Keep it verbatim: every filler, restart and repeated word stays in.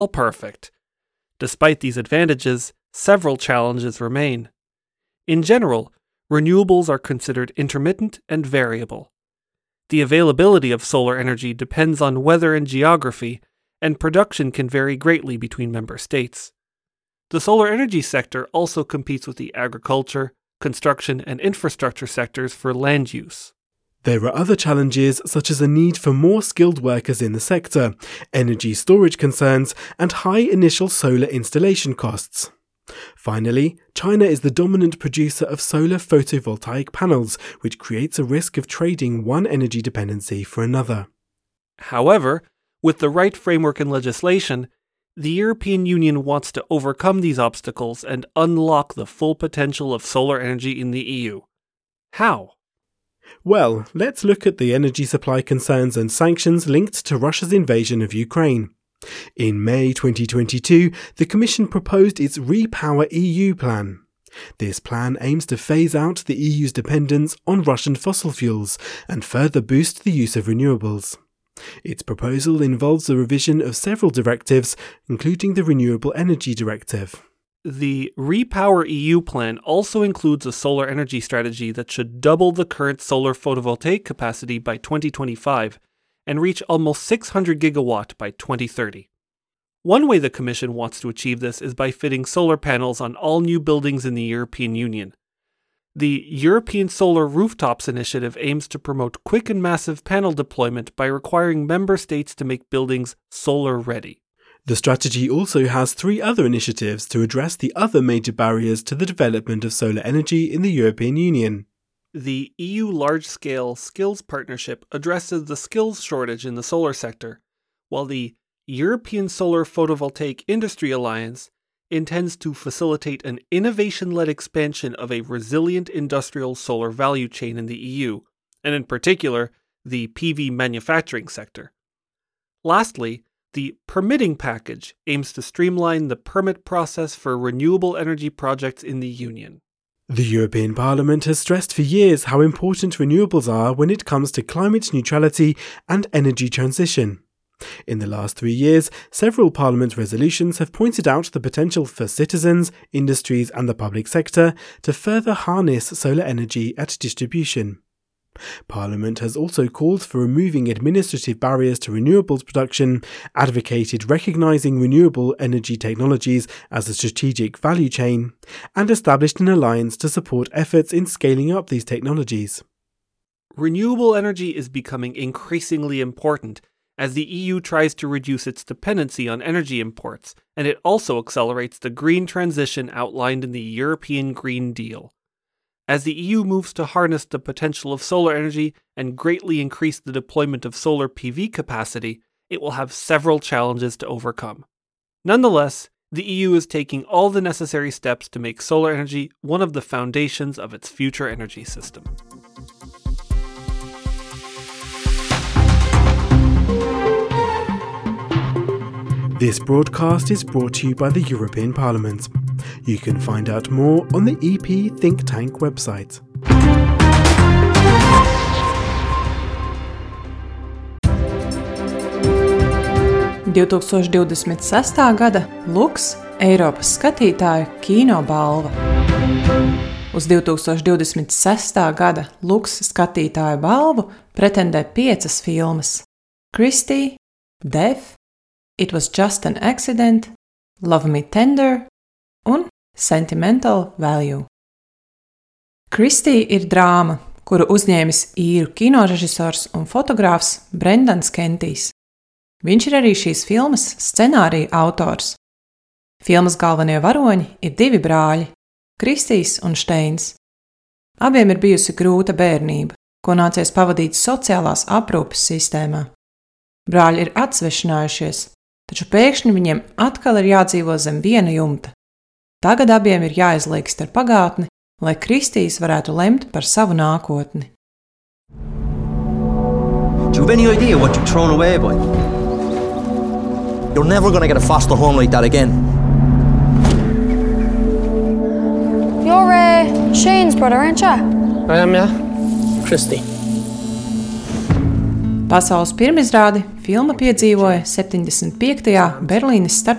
all perfect. Despite these advantages, several challenges remain. In general, renewables are considered intermittent and variable. The availability of solar energy depends on weather and geography, and production can vary greatly between member states. The solar energy sector also competes with the agriculture, construction, and infrastructure sectors for land use. There are other challenges such as a need for more skilled workers in the sector, energy storage concerns, and high initial solar installation costs. Finally, China is the dominant producer of solar photovoltaic panels, which creates a risk of trading one energy dependency for another. However, with the right framework and legislation, the European Union wants to overcome these obstacles and unlock the full potential of solar energy in the E U. How? Well, let's look at the energy supply concerns and sanctions linked to Russia's invasion of Ukraine. In May twenty twenty-two, the Commission proposed its REPower E U plan. This plan aims to phase out the E U's dependence on Russian fossil fuels and further boost the use of renewables. Its proposal involves a revision of several directives, including the Renewable Energy Directive. The REPower E U plan also includes a solar energy strategy that should double the current solar photovoltaic capacity by twenty twenty-five and reach almost six hundred gigawatt by twenty thirty. One way the Commission wants to achieve this is by fitting solar panels on all new buildings in the European Union. The European Solar Rooftops Initiative aims to promote quick and massive panel deployment by requiring member states to make buildings solar-ready. The strategy also has three other initiatives to address the other major barriers to the development of solar energy in the European Union. The E U Large-Scale Skills Partnership addresses the skills shortage in the solar sector, while the European Solar Photovoltaic Industry Alliance intends to facilitate an innovation-led expansion of a resilient industrial solar value chain in the E U, and in particular, the P V manufacturing sector. Lastly, the permitting package aims to streamline the permit process for renewable energy projects in the Union. The European Parliament has stressed for years how important renewables are when it comes to climate neutrality and energy transition. In the last three years, several Parliament resolutions have pointed out the potential for citizens, industries and the public sector to further harness solar energy at distribution. Parliament has also called for removing administrative barriers to renewables production, advocated recognising renewable energy technologies as a strategic value chain, and established an alliance to support efforts in scaling up these technologies. Renewable energy is becoming increasingly important as the E U tries to reduce its dependency on energy imports, and it also accelerates the green transition outlined in the European Green Deal. As the E U moves to harness the potential of solar energy and greatly increase the deployment of solar P V capacity, it will have several challenges to overcome. Nonetheless, the E U is taking all the necessary steps to make solar energy one of the foundations of its future energy system. This broadcast is brought to you by the European Parliament. You can find out more on the E P Think Tank website. divtūkstoš divdesmit sestā gada Lux Eiropas skatītāju kino balva. Uz divtūkstoš divdesmit sestā gada Lux skatītāju balvu pretendē piecas filmas: Christie, Death, It Was Just an Accident, Love Me Tender un Sentimental Value. Christie ir drāma, kuru uzņēmis īru kinorežisors un fotogrāfs Brendans Kentijs. Viņš ir arī šīs filmas scenārija autors. Filmas galvenie varoņi ir divi brāļi, Kristijs un Šteins. Abiem ir bijusi grūta bērnība, ko nācies pavadīt sociālās aprūpes sistēmā. Brāļi ir atsvešinājušies, taču pēkšņi viņiem atkal ir jādzīvo zem viena jumta. Tagad abiem ir jāizliekst ar pagātni, lai Kristijs varētu lemt par savu nākotni. Do you have any idea what you're thrown away by? You're never going to get a foster home like that again. You're uh, Shane's brother, aren't you? I am, yeah. Christie. Pasaules pirmizrādi filma piedzīvoja septiņdesmit piektajā Berlīnes